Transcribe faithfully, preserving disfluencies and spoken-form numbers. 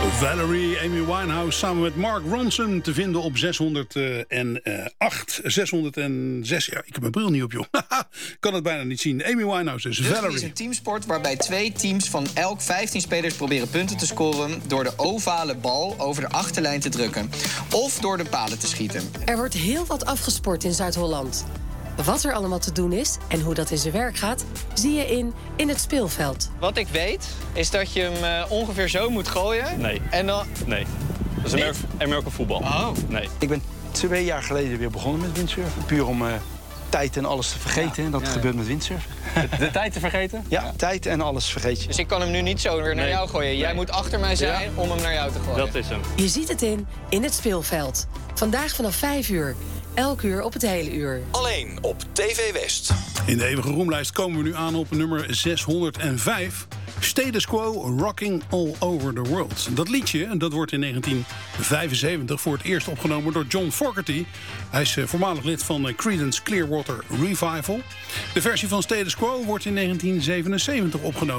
Valerie, Amy Winehouse samen met Mark Ronson te vinden op zeshonderdacht, zeshonderdzes. Ja, ik heb mijn bril niet op, joh. Kan het bijna niet zien. Amy Winehouse dus. Valerie. Rugby is een teamsport waarbij twee teams van elk vijftien spelers proberen punten te scoren door de ovale bal over de achterlijn te drukken of door de palen te schieten. Er wordt heel wat afgesport in Zuid-Holland. Wat er allemaal te doen is en hoe dat in zijn werk gaat, zie je in In het Speelveld. Wat ik weet, is dat je hem uh, ongeveer zo moet gooien. Nee. En dan... Nee. Dat is Amer- American voetbal. Oh. Nee. Ik ben twee jaar geleden weer begonnen met windsurfen. Puur om uh, tijd en alles te vergeten. Ja. En dat ja, gebeurt ja. met windsurfen. De, de tijd te vergeten? Ja, ja, tijd en alles vergeet je. Dus ik kan hem nu niet zo weer naar nee. jou gooien. Jij nee. moet achter mij zijn ja. om hem naar jou te gooien. Dat is hem. Je ziet het in In het Speelveld. Vandaag vanaf vijf uur. Elk uur op het hele uur. Alleen op T V West. In de eeuwige roemlijst komen we nu aan op nummer zeshonderdvijf. Status Quo, Rocking All Over the World. Dat liedje dat wordt in negentien vijfenzeventig voor het eerst opgenomen door John Fogerty. Hij is voormalig lid van Creedence Clearwater Revival. De versie van Status Quo wordt in negentien zevenenzeventig opgenomen.